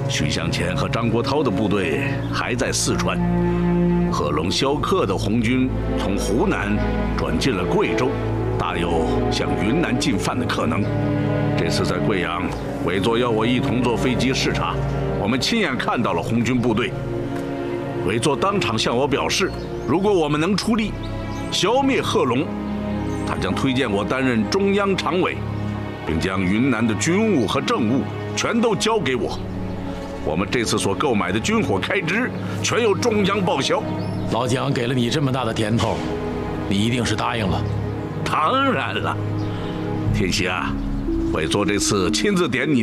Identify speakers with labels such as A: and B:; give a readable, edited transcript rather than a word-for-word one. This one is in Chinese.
A: 徐向前和张国焘的部队还在四川，贺龙、萧克的红军从湖南转进了贵州，大有向云南进犯的可能。这次在贵阳，委座要我一同坐飞机视察，我们亲眼看到了红军部队。委座当场向我表示，如果我们能出力消灭贺龙，他将推荐我担任中央常委，并将云南的军务和政务全都交给我。我们这次所购买的军火开支全由中央报销。
B: 老蒋给了你这么大的甜头，你一定是答应了。
A: 当然了，天喜啊，委座这次亲自点你